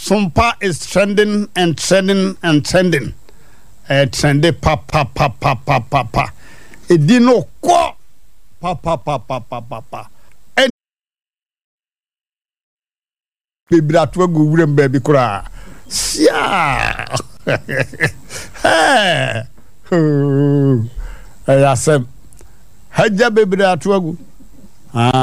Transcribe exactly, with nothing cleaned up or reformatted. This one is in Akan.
Sumpa is trending and trending and trending. Eh, trendy pa pa pa pa pa pa pa. It did no qua pa pa pa pa pa pa pa. And baby that will go with baby kura. Yeah. Hey. Oh. I said, Haja baby that will go.